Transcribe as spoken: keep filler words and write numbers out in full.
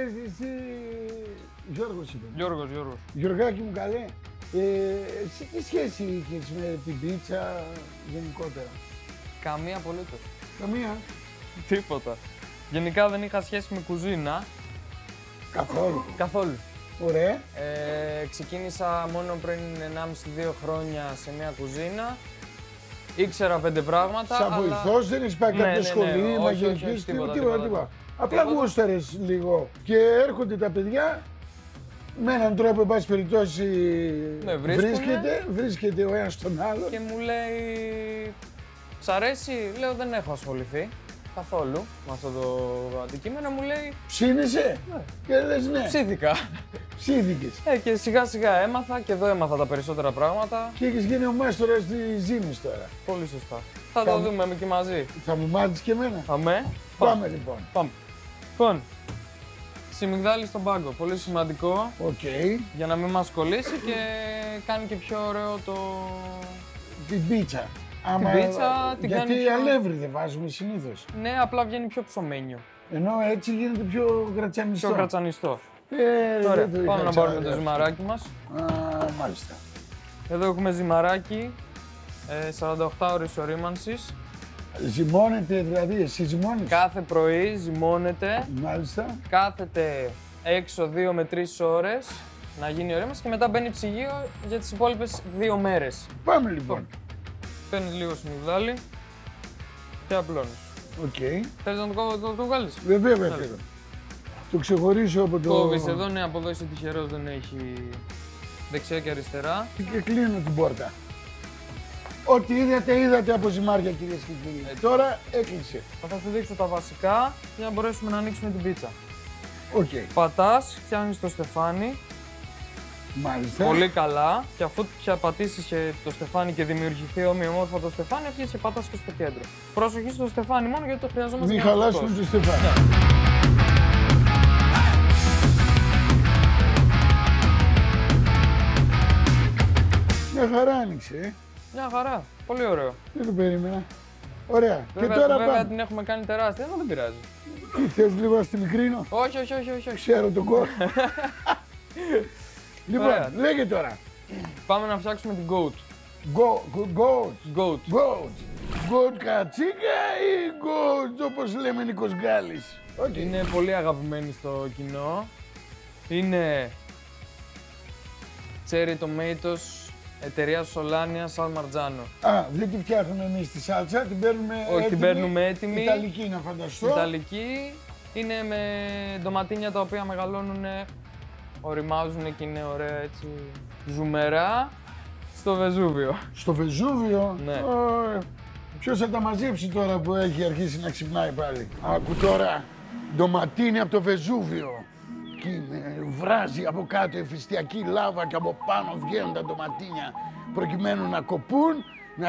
εσύ... Γιώργος είπε. Γιώργος, Γιώργος. Γιωργάκη μου καλέ, ε, εσύ τι σχέση είχες με την πίτσα γενικότερα? Καμία απολύτως. Καμία. Τίποτα. Γενικά δεν είχα σχέση με κουζίνα. Καθόλου. Καθόλου. Ωραία. Ε, ξεκίνησα μόνο πριν ενάμιση με δύο χρόνια σε μια κουζίνα. Ήξερα πέντε πράγματα. Σαν αλλά... βοηθός δεν έχεις πάει ναι, κάποια ναι, ναι, σχολή, όχι, μαγειρικής, όχι, όχι, τίποτα, τίποτα, τίποτα, τίποτα. τίποτα. Απλά γούσταρες λίγο και έρχονται τα παιδιά με έναν τρόπο, εν πάση περιπτώσει, Με βρίσκουνε. βρίσκεται, βρίσκεται ο ένας τον άλλο. Και μου λέει, σ' αρέσει? Λέω, δεν έχω ασχοληθεί καθόλου με αυτό το αντικείμενο. Μου λέει, Ψήνεσαι ναι. Και λες ναι, ψήθηκα. ψήθηκες. Ε, και σιγά σιγά έμαθα και εδώ έμαθα τα περισσότερα πράγματα. Και έχεις γίνει ο μάστορας της ζύμης τώρα. Πολύ σωστά. Θα Θα το μου- δούμε και μαζί. Θα μου μάθεις και εμένα. Αμέ. Πάμε λοιπόν. Πάμε. Λοιπόν, σιμιγδάλι στον πάγκο. Πολύ σημαντικό Οκ. για να μην μας κολλήσει και κάνει και πιο ωραίο το... Την πίτσα. Άμα... πίτσα την Γιατί κάνει πιο- αλεύρι δεν βάζουμε συνήθως. Ναι, απλά βγαίνει πιο ψωμένιο. Ενώ έτσι γίνεται πιο γρατσανιστό. Πιο κρατσανιστό. Ε, Ωραία, δεν το είχα πάμε να ξαναδεί πάρουμε το αυτό. ζυμαράκι μας. Α, μάλιστα. Εδώ έχουμε ζυμαράκι ε, σαράντα οκτώ ώρες ορίμανσης. Ζυμώνεται, δηλαδή, εσύ ζυμώνεις. Κάθε πρωί ζυμώνεται, Μάλιστα. κάθεται έξω δύο με τρεις ώρες να γίνει ορίμανση και μετά μπαίνει ψυγείο για τις υπόλοιπες δύο μέρες. Πάμε λοιπόν. Παίρνεις λίγο σιμιγδάλι και απλώνεις. Οκ. Θέλεις να το, κόβω- το, το βγάλεις? Βέβαια, βέβαια. Το ξεχωρίσω από το... Κόβεις εδώ, ναι, από εδώ είσαι τυχερός, δεν έχει δεξιά και αριστερά. Και κλείνω την πόρτα. Ό,τι είδατε, είδατε από ζυμάρια, κυρίες και κύριοι. Έτσι. Τώρα έκλεισε. Θα σου δείξω τα βασικά για να μπορέσουμε να ανοίξουμε την πίτσα. Οκ. Πατάς, φτιάχνεις το στεφάνι Μάλιστα. πολύ καλά και αφού πια πατήσεις και το στεφάνι και δημιουργηθεί ομοιομόρφα το στεφάνι, αρχίζεις και πατάς και στο κέντρο. Πρόσοχη στο στεφάνι μόνο γιατί το χρειαζόμαστε. Μην για να χαλάσουμε φουσκώσει. το στεφάνι. Ναι. Μια χαρά άνοιξε, ε. Μια χαρά. Πολύ ωραίο. Δεν το περίμενα. Ωραία. Βέβαια, και τώρα βέβαια πάμε. την έχουμε κάνει τεράστια, αλλά δεν πειράζει. Τι θες λίγο να στη μικρύνω. Όχι, όχι, όχι, όχι. όχι. Ξέρω τον κόσμο. Λοιπόν, Ωραία. λέγε τώρα. Πάμε να φτιάξουμε την goat. Go, go, goat. Goat. Goat. Goat κατσίκα ή goat όπως λέμε Νίκος Γκάλης. Οκ. Είναι πολύ αγαπημένη στο κοινό. Είναι cherry tomatoes, εταιρεία Solania San Marzano. Α, δεν τη φτιάχνουμε εμείς τη σάλτσα, την παίρνουμε Όχι, έτοιμη. την παίρνουμε έτοιμη. Ιταλική να φανταστώ. Ιταλική. Είναι με ντοματίνια τα οποία μεγαλώνουν, οριμάζουν και είναι ωραία έτσι ζουμερά στο Βεζούβιο. Στο Βεζούβιο. Ναι. Ω, ποιος θα τα μαζέψει τώρα που έχει αρχίσει να ξυπνάει πάλι. Άκου τώρα, ντοματίνι από το Βεζούβιο. Και είναι, βράζει από κάτω εφιστιακή λάβα και από πάνω βγαίνουν τα ντοματίνια προκειμένου να κοπούν